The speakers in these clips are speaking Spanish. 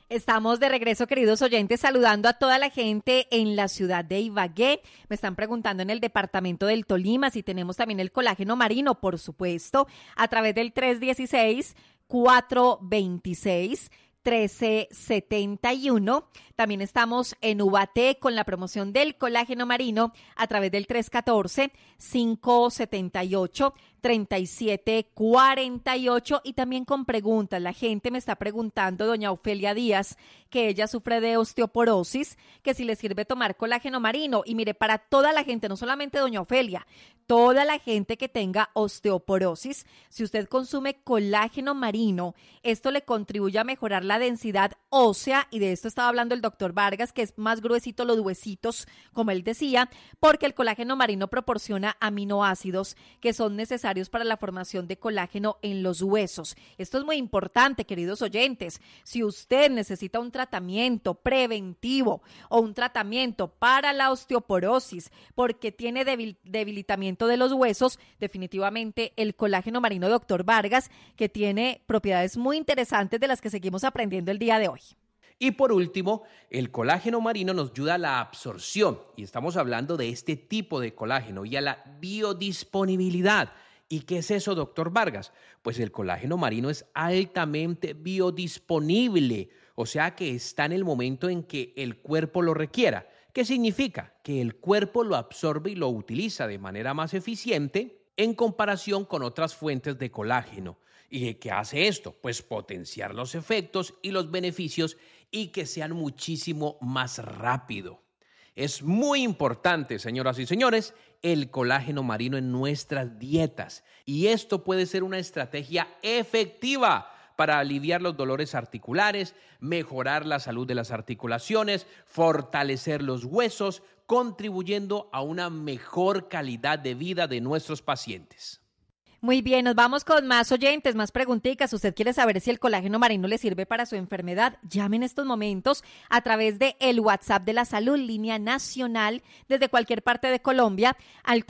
Estamos de regreso, queridos oyentes, saludando a toda la gente en la ciudad de Ibagué. Me están preguntando en el departamento del Tolima si tenemos también el colágeno marino, por supuesto, a través del 316-426-1371. También estamos en Ubaté con la promoción del colágeno marino a través del 314-578-3748 y también con preguntas. La gente me está preguntando, doña Ofelia Díaz, que ella sufre de osteoporosis, que si le sirve tomar colágeno marino. Y mire, para toda la gente, no solamente doña Ofelia, toda la gente que tenga osteoporosis, si usted consume colágeno marino, esto le contribuye a mejorar la densidad ósea, y de esto estaba hablando el doctor Vargas, que es más gruesito los huesitos, como él decía, porque el colágeno marino proporciona aminoácidos que son necesarios para la formación de colágeno en los huesos. Esto es muy importante, queridos oyentes. Si usted necesita un tratamiento preventivo o un tratamiento para la osteoporosis porque tiene debilitamiento de los huesos, definitivamente el colágeno marino doctor Vargas, que tiene propiedades muy interesantes de las que seguimos aprendiendo el día de hoy. Y por último, el colágeno marino nos ayuda a la absorción, y estamos hablando de este tipo de colágeno, y a la biodisponibilidad. ¿Y qué es eso, doctor Vargas? Pues el colágeno marino es altamente biodisponible, o sea que está en el momento en que el cuerpo lo requiera. ¿Qué significa? Que el cuerpo lo absorbe y lo utiliza de manera más eficiente en comparación con otras fuentes de colágeno. ¿Y qué hace esto? Pues potenciar los efectos y los beneficios y que sean muchísimo más rápido. Es muy importante, señoras y señores, el colágeno marino en nuestras dietas, y esto puede ser una estrategia efectiva para aliviar los dolores articulares, mejorar la salud de las articulaciones, fortalecer los huesos, contribuyendo a una mejor calidad de vida de nuestros pacientes. Muy bien, nos vamos con más oyentes, más preguntitas. ¿Usted quiere saber si el colágeno marino le sirve para su enfermedad? Llame en estos momentos a través de el WhatsApp de la Salud, línea nacional, desde cualquier parte de Colombia, al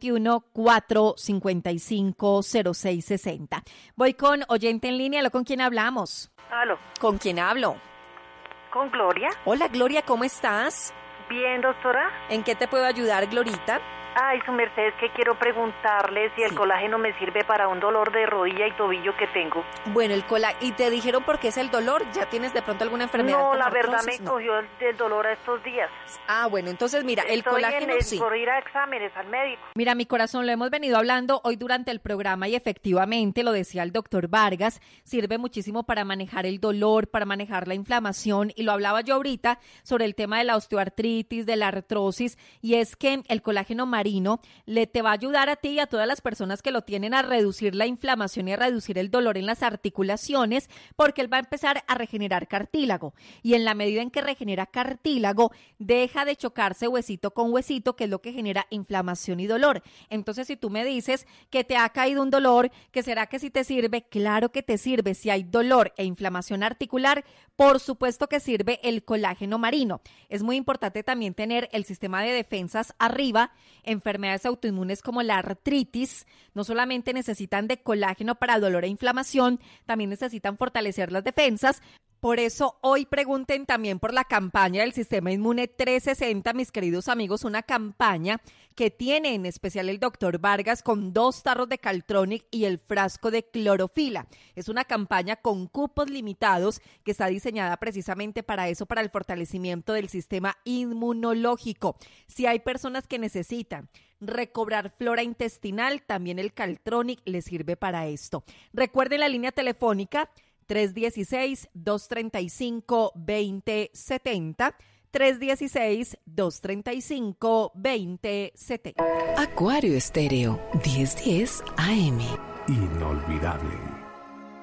321-455-0660. Voy con oyente en línea. ¿Con quién hablamos? ¿Aló? ¿Con quién hablo? ¿Con Gloria? Hola, Gloria, ¿cómo estás? Bien, doctora. ¿En qué te puedo ayudar, Glorita? Ay, su merced, es que quiero preguntarle si el colágeno me sirve para un dolor de rodilla y tobillo que tengo. Bueno, ¿y te dijeron por qué es el dolor? ¿Ya tienes de pronto alguna enfermedad? No, la verdad me cogió el dolor a estos días. Ah, bueno, entonces mira, el colágeno sí. Por ir a exámenes al médico. Mira, mi corazón, lo hemos venido hablando hoy durante el programa y efectivamente, lo decía el doctor Vargas, sirve muchísimo para manejar el dolor, para manejar la inflamación, y lo hablaba yo ahorita sobre el tema de la osteoartritis, de la artrosis, y es que el colágeno marino te va a ayudar a ti y a todas las personas que lo tienen a reducir la inflamación y a reducir el dolor en las articulaciones, porque él va a empezar a regenerar cartílago, y en la medida en que regenera cartílago, deja de chocarse huesito con huesito, que es lo que genera inflamación y dolor. Entonces, si tú me dices que te ha caído un dolor, ¿que será que sí te sirve? Claro que te sirve. Si hay dolor e inflamación articular, por supuesto que sirve el colágeno marino. Es muy importante también tener el sistema de defensas arriba. Enfermedades autoinmunes como la artritis no solamente necesitan de colágeno para dolor e inflamación, también necesitan fortalecer las defensas. Por eso hoy pregunten también por la campaña del Sistema Inmune 360, mis queridos amigos, una campaña que tiene en especial el doctor Vargas con 2 tarros de Caltronic y el frasco de clorofila. Es una campaña con cupos limitados que está diseñada precisamente para eso, para el fortalecimiento del sistema inmunológico. Si hay personas que necesitan recobrar flora intestinal, también el Caltronic les sirve para esto. Recuerden la línea telefónica 316-235-2070, 316-235-2070. Acuario Estéreo, 1010 AM. Inolvidable.